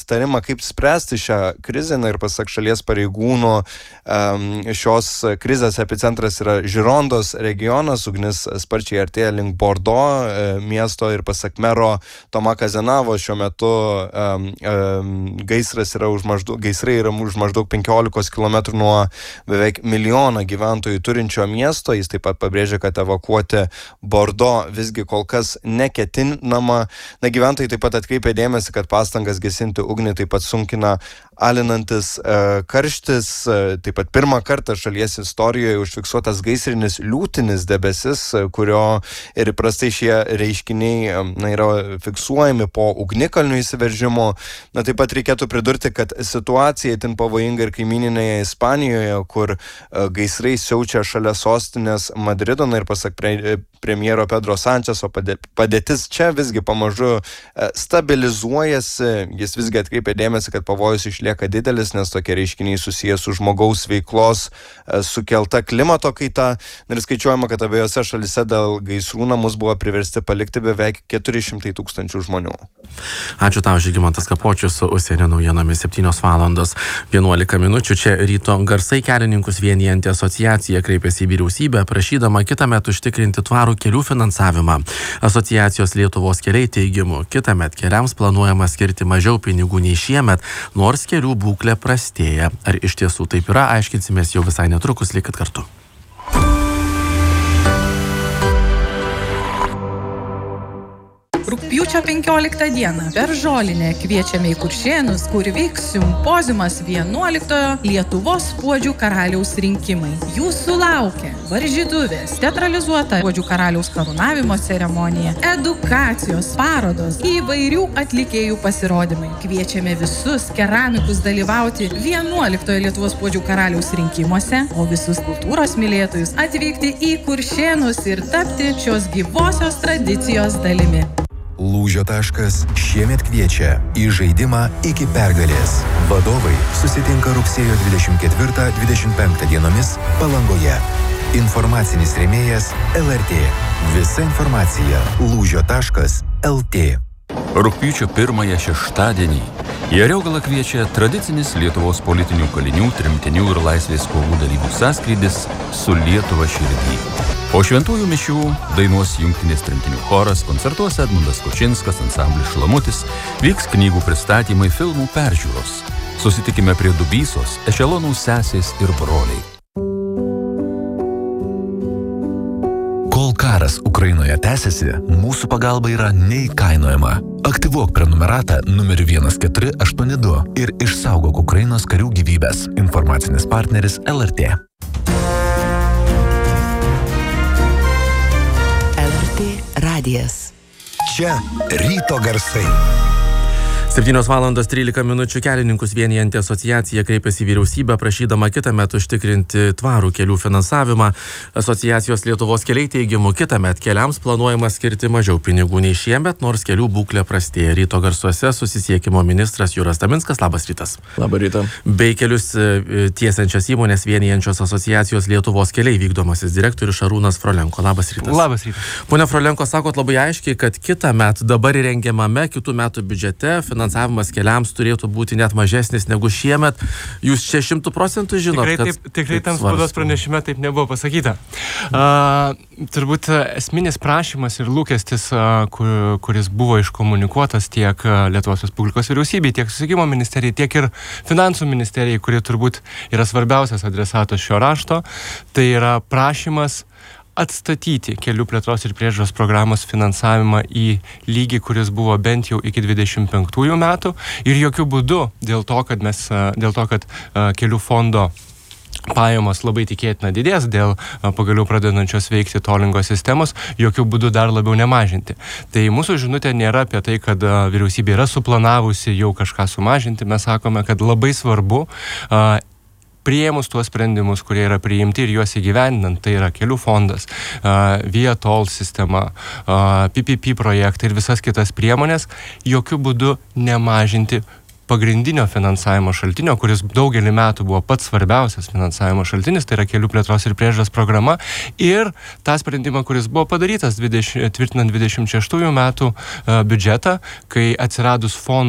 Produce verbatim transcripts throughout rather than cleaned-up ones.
susitarimą, kaip spręsti šią krizę. Na ir pasak šalies pareigūnų, šios krizės epicentras yra Žirondos regionas, ugnis sparčiai artėja link Bordo miesto ir pasak mero Toma Kazenavo šiuo metu um, um, gaisras yra už maždaug, gaisrai yra už maždaug penkiolikos kilometrų nuo beveik milijoną gyventojų turinčio miesto. Jis taip pat pabrėžia, kad evakuoti Bordo visgi kol kas neketinama. Na, gyventojai taip pat atkreipia dėmesį, kad pastangas gesinti ugnį taip pat sunkina alinantis e, karštis. E, taip pat pirmą kartą šalies istorijoje užfiksuotas gaisrinis liūtinis debesis, kurio ir įprastai šie reiškiniai na, yra fiksuojami po ugnikalnių įsiveržimo. Na, taip pat reikėtų pridurti, kad situacija itin pavojinga ir kaimyninėje Ispanijoje, kur e, gaisrai siaučia šalia sostinės Madrido. Na, ir pasak pre, premjero Pedro Sančeso padėtis čia visgi pamažu e, stabilizuojasi. Jis visgi atkreipia dėmesį, kad pavojus išlieka didelis, nes tokie reiškiniai susijęs su žmogaus veiklos e, sukelta klimato kaita. Ir skaičiuojama, kad abiejose šalise dėl gaisrų namus buvo priversti palikti beveik keturi šimtai tūkstančių žmonių. Ačiū tau, Žygimantas Kapočius, su užsienio naujienomis. septynios valandos vienuolika minučių. Čia ryto garsai. Kelininkus vienijanti asociacija kreipėsi į vyriausybę, prašydama kitąmet užtikrinti tvarų kelių finansavimą. Asociacijos Lietuvos keliai teigimu, kitąmet keliams planuojama skirti mažiau pinigų nei šiemet, nors kelių būklė prastėja. Ar iš tiesų taip yra, aiškinsimės jau visai netrukus, likit kartu. Rugpjūčio penkioliktą dieną per Žolinę kviečiame į Kuršėnus, kur vyks simpoziumas vienuoliktojo Lietuvos puodžių karaliaus rinkimai. Jūsų laukia varžytuvės, teatralizuota puodžių karaliaus karūnavimo ceremonija, edukacijos, parodos, įvairių atlikėjų pasirodymai. Kviečiame visus keramikus dalyvauti vienuoliktojo Lietuvos puodžių karaliaus rinkimuose, o visus kultūros mylėtojus atvykti į Kuršėnus ir tapti šios gyvosios tradicijos dalimi. Lūžio taškas šiemet kviečia į žaidimą iki pergalės. Vadovai susitinka rugsėjo dvidešimt ketvirtą dvidešimt penktą dienomis Palangoje. Informacinis rėmėjas L R T. Visa informacija lūžio taškas L T. Rugpjūčio pirmąją šeštadienį į Ariogalą kviečia tradicinis Lietuvos politinių kalinių, tremtinių ir laisvės kovų dalyvių sąskrydis Su Lietuva širdy. Po šventųjų mišių dainuos jungtinės tremtinių choras, koncertuos Edmundas Kočinskas, ansamblis Šlamutis, vyks knygų pristatymai, filmų peržiūros. Susitikime prie Dubysos, Ešelonų sesės ir broliai. Kol karas Ukrainoje tęsiasi, mūsų pagalba yra neįkainojama. Aktyvuok prenumeratą numeriu vienas keturi aštuoni du ir išsaugok Ukrainos karių gyvybės. Informacinis partneris L R T. Radijas. Čia ryto garsai. septynios valandos trylika minučių. Kelininkus vienijanti asociacija kreipėsi į vyriausybę, prašydama kitąmet užtikrinti tvarų kelių finansavimą. Asociacijos Lietuvos keliai teigimu, kitąmet keliams planuojama skirti mažiau pinigų nei šiemet, nors kelių būklė prastėja. Ryto garsuose susisiekimo ministras Juras Taminskas. Labas rytas. Labą rytą. Bei kelius tiesiančias įmonės vienijančios asociacijos Lietuvos keliai vykdomasis direktorius Šarūnas Frolenko. Labas rytas. Labas rytas. Pone Frolenko, sakot labai aiškiai, kad kitąmet dabar įrengiamame kitų metų biudžete finansavimas keliams turėtų būti net mažesnis negu šiemet. Jūs čia šimtų procentų žinot, tikrai, kad... Taip, tikrai tam spaudos pranešime taip nebuvo pasakyta. Uh, turbūt esminis prašymas ir lūkestis, uh, kur, kuris buvo iškomunikuotas tiek Lietuvos Respublikos vyriausybei, tiek susisiekimo ministerijai, tiek ir finansų ministerijai, kuri turbūt yra svarbiausias adresatas šio rašto, tai yra prašymas atstatyti kelių plėtros ir priežiūros programos finansavimą į lygį, kuris buvo bent jau iki dvidešimt penktųjų metų ir jokių būdų dėl to, kad mes, dėl to, kad kelių fondo pajamos labai tikėtina didės dėl pagaliau pradedančios veikti tolingo sistemos, jokių būdų dar labiau nemažinti. Tai mūsų žinutė nėra apie tai, kad vyriausybė yra suplanavusi jau kažką sumažinti, mes sakome, kad labai svarbu priėmus tuos sprendimus, kurie yra priimti ir juos įgyvendinant, tai yra kelių fondas, uh, Via Toll sistema, uh, P P P projektai ir visas kitas priemonės, jokių būdų nemažinti pagrindinio finansavimo šaltinio, kuris daugelį metų buvo pats svarbiausias finansavimo šaltinis, tai yra kelių plėtros ir priežiūros programa, ir tą sprendimą, kuris buvo padarytas dvidešimt, tvirtinant dvidešimt šeštųjų metų uh, biudžetą, kai atsiradus fondui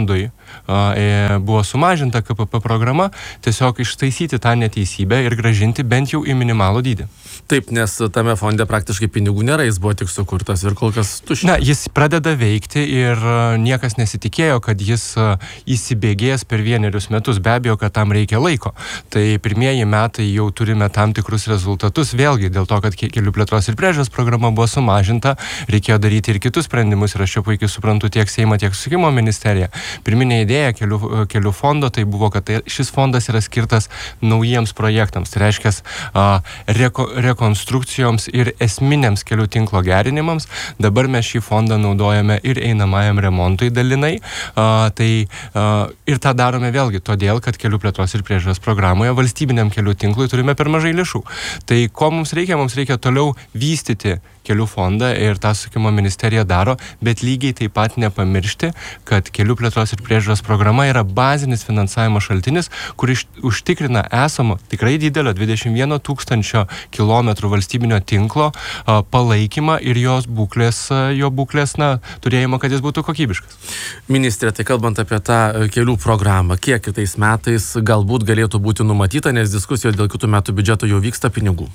buvo sumažinta K P P programa, tiesiog ištaisyti tą neteisybę ir gražinti bent jau į minimalų dydį. Taip, nes tame fonde praktiškai pinigų nėra, jis buvo tik sukurtas ir kol kas tuščias. Na, jis pradeda veikti ir niekas nesitikėjo, kad jis įsibėgės per vienerius metus. Be abejo, kad tam reikia laiko. Tai pirmieji metai jau turime tam tikrus rezultatus. Vėlgi, dėl to, kad kelių plėtros ir priežiūros programa buvo sumažinta, reikėjo daryti ir kitus sprendimus. Ir aš čia puikiai suprantu tiek Seimą, tiek Susisiekimo ministeriją. Pirminė idėja kelių, kelių fondo tai buvo, kad tai, šis fondas yra skirtas naujiems projektams. Tai reiškia reko, rekonstrukcijoms ir esminiams kelių tinklo gerinimams. Dabar mes šį fondą naudojame ir einamajam remontui dalinai. A, tai, a, ir tą darome vėlgi todėl, kad kelių plėtros ir priežiūros programoje valstybiniam kelių tinklui turime per mažai lėšų. Tai ko mums reikia? Mums reikia toliau vystyti kelių fondą ir tą Susisiekimo ministerija daro, bet lygiai taip pat nepamiršti, kad kelių plėtros ir priežiūros programa yra bazinis finansavimo šaltinis, kuris užtikrina esamo tikrai didelio dvidešimt vieno tūkstančio kilometrų valstybinio tinklo a, palaikymą ir jos būklės, jo būklės, na, turėjimo, kad jis būtų kokybiškas. Ministrė, tai kalbant apie tą kelių programą, kiek kitais metais galbūt galėtų būti numatyta, nes diskusijos dėl kitų metų biudžeto jau vyksta pinigų?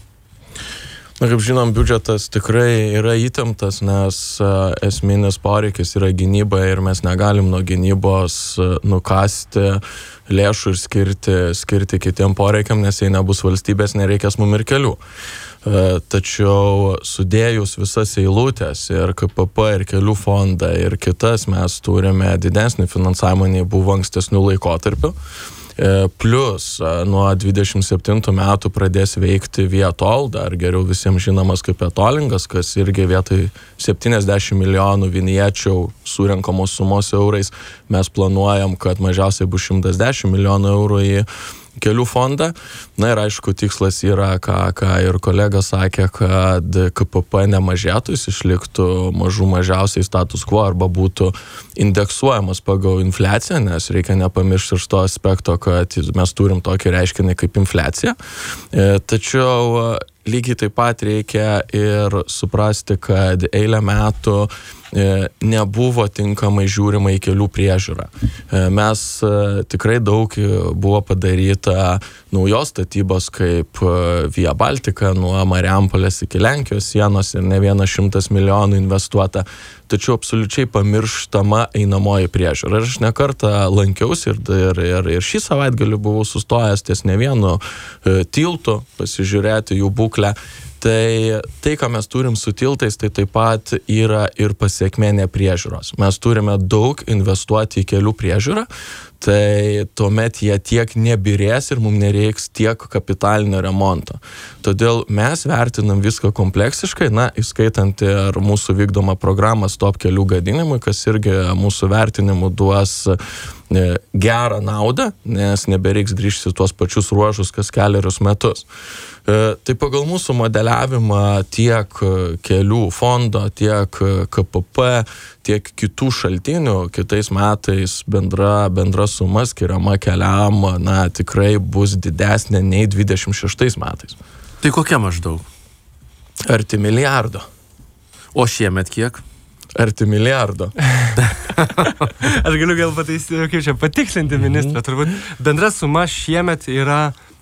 Na, kaip žinom, biudžetas tikrai yra įtemptas, nes uh, esminis poreikis yra gynyba ir mes negalim nuo gynybos uh, nukasti lėšų ir skirti, skirti kitiem poreikiam, nes jei nebus valstybės, nereikės mum ir kelių. Uh, tačiau sudėjus visas eilutės ir K P P ir kelių fondą ir kitas mes turime didesnį finansavimą nei buvo ankstesnių laikotarpių. Plus nuo dvidešimt septintų metų pradės veikti Vietol, dar geriau visiems žinomas kaip Vietolingas, kas irgi vietoj septyniasdešimt milijonų viniečių surenkamos sumos eurais mes planuojam, kad mažiausiai bus šimtas dešimt milijonų eurų į kelių fondą. Na ir aišku, tikslas yra, ką, ką ir kolega sakė, kad K P P nemažėtų, jis išliktų mažų mažiausiai status quo arba būtų indeksuojamas pagal infliaciją, nes reikia nepamiršti ir to aspekto, kad mes turim tokį reiškinį kaip infliacija. Tačiau lygiai taip pat reikia ir suprasti, kad eilę metų nebuvo tinkamai žiūrima į kelių priežiūrą. Mes tikrai daug buvo padaryta naujos statybos kaip Via Baltica nuo Marijampolės iki Lenkijos sienos ir ne vienas šimtas milijonų investuota, tačiau absoliučiai pamirštama einamoji priežiūra. Ir aš nekartą lankiausi ir, ir, ir, ir šį savaitgalį buvau sustojęs ties ne vienu tiltu pasižiūrėti jų būklę. Tai, tai, ką mes turim su tiltais, tai taip pat yra ir pasiekmė nepriežiūros. Mes turime daug investuoti į kelių priežiūrą, tai tuomet jie tiek nebirės ir mums nereiks tiek kapitalinio remonto. Todėl mes vertinam viską kompleksiškai, na, įskaitant ir mūsų vykdomą programą Stop kelių gadinimui, kas irgi mūsų vertinimu duos gerą naudą, nes nebereiks grįžti tuos pačius ruožus kas keliarius metus. Tai pagal mūsų modeliavimą tiek kelių fondo, tiek K P P, tiek kitų šaltinių kitais metais bendra, bendra suma skiriama keliam, na, tikrai bus didesnė nei dvidešimt šeštais metais. Tai kokia maždaug? Arti milijardo. O šiemet kiek? Arti milijardo. Aš galiu gal pataisyti, kaip čia patikslinti ministrą, mm-hmm. turbūt bendra suma šiemet yra,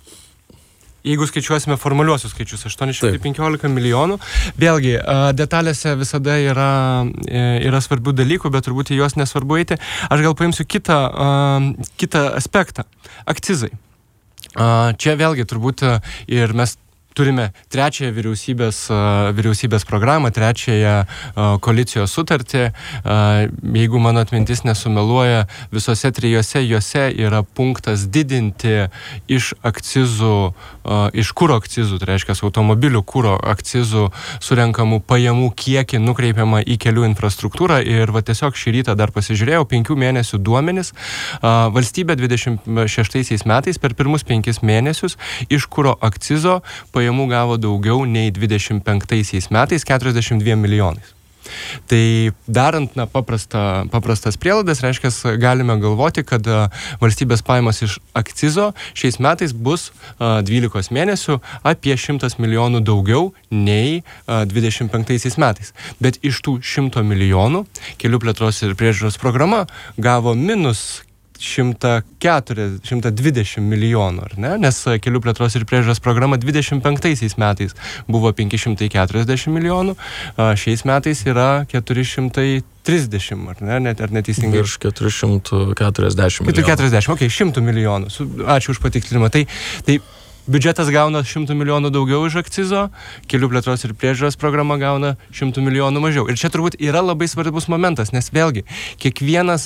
jeigu skaičiuosime formaliuosius skaičius, aštuoni šimtai penkiolika milijonų. Vėlgi, detalėse visada yra, yra svarbių dalykų, bet turbūt į juos nesvarbu eiti. Aš gal paimsiu kitą, kitą aspektą. Akcizai. Čia vėlgi turbūt ir mes turime trečiąją vyriausybės, vyriausybės programą, trečiąją koalicijos sutartį. Jeigu mano atmintis nesumeluoja, visose trijose juose yra punktas didinti iš akcizų, iš kuro akcizų, tai reiškia automobilių kuro akcizų surenkamų pajamų kiekį nukreipiamą į kelių infrastruktūrą. Ir va tiesiog šį rytą dar pasižiūrėjau penkių mėnesių duomenis. Valstybė dvidešimt šeštaisiais metais per pirmus penkis mėnesius iš kuro akcizo pajamų gavo daugiau nei dvidešimt penktaisiais metais keturiasdešimt dviem milijonais. Tai darant na, paprastą, paprastas prielaidas, reiškia, galime galvoti, kad a, valstybės pajamos iš akcizo šiais metais bus a, dvylikos mėnesių apie šimtas milijonų daugiau nei a, dvidešimt penktaisiais metais. Bet iš tų šimto milijonų kelių plėtros ir priežiūros programa gavo minus šimtą keturiasdešimt, šimtą dvidešimt milijonų, ar ne? Nes kelių plėtros ir priežiūros programa dvidešimt penktaisiais metais buvo penki šimtai keturiasdešimt milijonų, šiais metais yra keturi šimtai trisdešimt, ar ne? Net, ar neteisingai? Virš keturi šimtai keturiasdešimt milijonų. keturi keturiasdešimt, okei, okay, šimtų milijonų. Su, ačiū už patikslinimą. Tai, tai biudžetas gauna šimtų milijonų daugiau iš akcizo, kelių plėtros ir priežiūros programa gauna šimtų milijonų mažiau. Ir čia turbūt yra labai svarbus momentas, nes vėlgi, kiekvienas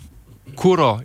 kuro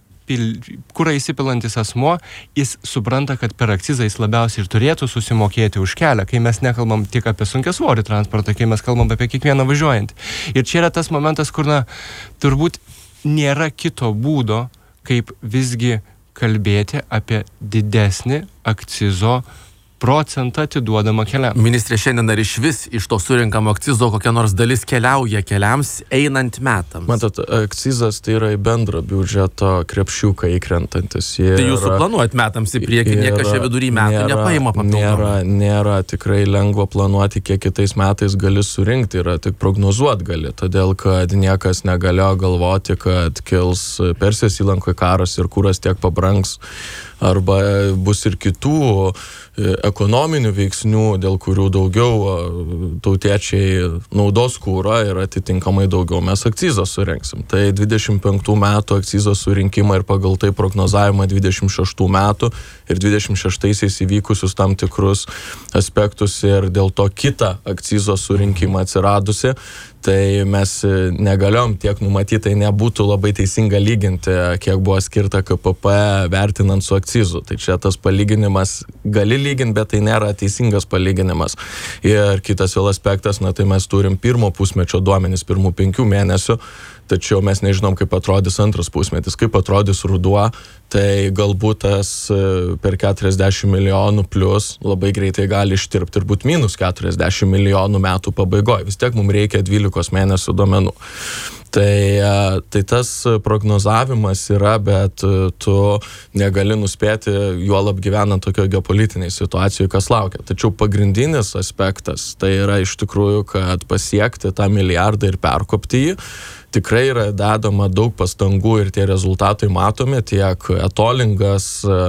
kurą įsipilantis asmuo, jis supranta, kad per akcizą jis labiausiai ir turėtų susimokėti už kelią, kai mes nekalbam tik apie sunkiasvorį transportą, kai mes kalbam apie kiekvieną važiuojantį. Ir čia yra tas momentas, kur, na, turbūt nėra kito būdo, kaip visgi kalbėti apie didesnį akcizo procentą atiduodama keliam. Ministrė, šiandien ar iš vis iš to surinkamo akcizo kokia nors dalis keliauja keliams einant metams? Matot, akcizas tai yra į bendrą biudžeto krepšiuką įkrentantis. Jie tai jūs suplanuojat metams į priekį, niekas čia vidury metų nėra, nepaima papildomai. Nėra, nėra tikrai lengva planuoti, kiek kitais metais gali surinkti, yra tik prognozuot gali, todėl kad niekas negalėjo galvoti, kad kils Persijos įlankoje karas ir kuras tiek pabrangs, arba bus ir kitų ekonominių veiksnių, dėl kurių daugiau tautiečiai naudos kūrą ir atitinkamai daugiau mes akcizą surinksim. Tai dvidešimt penktų metų akcizo surinkimą ir pagal tai prognozavimą dvidešimt šeštų metų ir dvidešimt šeštaisiais įvykusius tam tikrus aspektus ir dėl to kitą akcizo surinkimą atsiradusi, tai mes negalėjom tiek numatyti, tai nebūtų labai teisinga lyginti, kiek buvo skirta K P P vertinant su akcizu. Tai čia tas palyginimas gali lyginti, bet tai nėra teisingas palyginimas. Ir kitas vėl aspektas, na tai mes turim pirmo pusmečio duomenis, pirmų penkių mėnesių, tačiau mes nežinom, kaip atrodys antras pusmetis, kaip atrodys ruduo, tai galbūt tas per keturiasdešimt milijonų plus labai greitai gali ištirpti ir būti minus keturiasdešimt milijonų metų pabaigoje. Vis tiek mums reikia dvylikos mėnesių duomenų. Tai, tai tas prognozavimas yra, bet tu negali nuspėti, juolab gyvenant tokio geopolitiniai situacijoje, kas laukia. Tačiau pagrindinis aspektas tai yra iš tikrųjų, kad pasiekti tą milijardą ir perkopti jį, tikrai yra dedama daug pastangų ir tie rezultatai matomi, tiek etolingas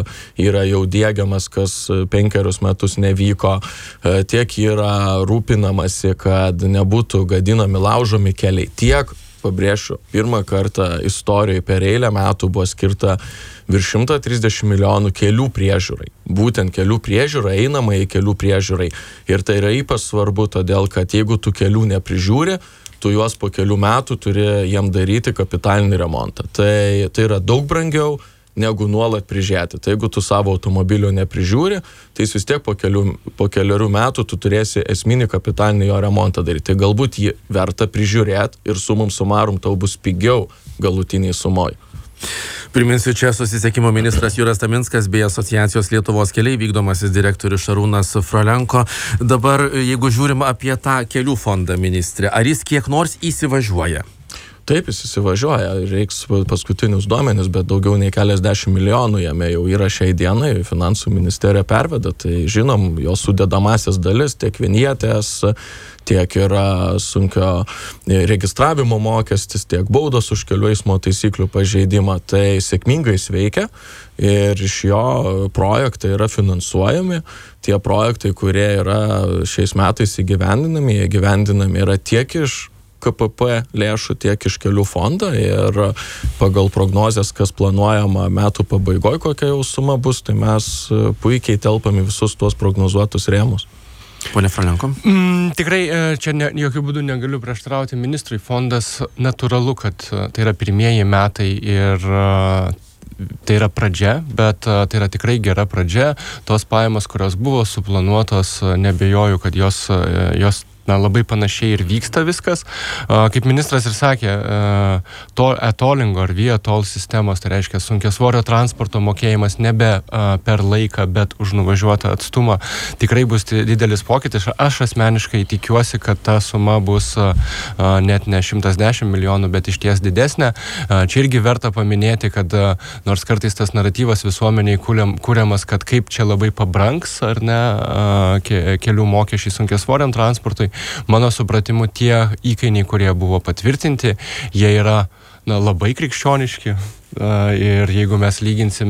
yra jau diegiamas, kas penkerius metus nevyko, tiek yra rūpinamasi, kad nebūtų gadinami, laužomi keliai, tiek, pabrėšiu, pirmą kartą istorijoje per eilę metų buvo skirta virš šimto trisdešimt milijonų kelių priežiūrai. Būtent kelių priežiūra, einamai kelių priežiūrai. Ir tai yra ypač svarbu, todėl kad jeigu tu kelių neprižiūri, tu juos po kelių metų turi jiem daryti kapitalinį remontą. Tai, tai yra daug brangiau negu nuolat prižiūrėti. Tai jeigu tu savo automobilio neprižiūri, tai vis tiek po, kelių, po keliarių metų tu turėsi esminį kapitalinį jo remontą daryti. Tai galbūt jį verta prižiūrėti ir sumum sumarum tau bus pigiau galutiniai sumoj. Priminsiu, čia susisiekimo ministras Juras Taminskas bei asociacijos Lietuvos keliai vykdomasis direktorius Šarūnas Frolenko. Dabar, jeigu žiūrim apie tą kelių fondą, ministrė, ar jis kiek nors įsivažiuoja? Taip, jis įsivažiuoja, reiks paskutinius duomenis, bet daugiau nei keliasdešimt milijonų jame jau yra šiai dienai, finansų ministerija perveda, tai žinom, jos sudedamasias dalis, tiek vinietės, tiek yra sunkio registravimo mokestis, tiek baudos už kelių eismo taisyklių pažeidimą, tai sėkmingai veikia ir iš jo projektai yra finansuojami. Tie projektai, kurie yra šiais metais įgyvendinami, jie įgyvendinami yra tiek iš K P P lėšų, tiek iš kelių fondą ir pagal prognozes, kas planuojama metų pabaigoje, kokia jau suma bus, tai mes puikiai telpame visus tuos prognozuotus rėmus. Pone Frolenko? Mm, tikrai čia ne, jokių būdų negaliu prieštarauti ministrui. Fondas natūralu, kad tai yra pirmieji metai ir tai yra pradžia, bet tai yra tikrai gera pradžia. Tos pajamos, kurios buvo suplanuotos, nebejoju, kad jos, jos na, labai panašiai ir vyksta viskas. Kaip ministras ir sakė, to etolingo ar via tol sistemos, tai reiškia sunkiasvorio transporto mokėjimas nebe per laiką, bet už nuvažiuotą atstumą, tikrai bus didelis pokytis. Aš asmeniškai tikiuosi, kad ta suma bus net ne šimtas dešimt milijonų, bet iš ties didesnė. Čia irgi verta paminėti, kad nors kartais tas naratyvas visuomeniai kuriamas, kad kaip čia labai pabranks, ar ne, kelių mokesčiai sunkiasvoriam transportui, mano supratimu, tie įkainiai, kurie buvo patvirtinti, jie yra, na, labai krikščioniški. Ir jeigu mes lyginsime